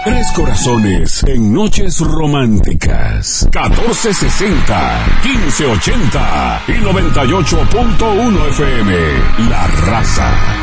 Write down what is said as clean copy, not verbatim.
Tres corazones en noches románticas. 1460, 1580 y 98.1 FM. La Raza.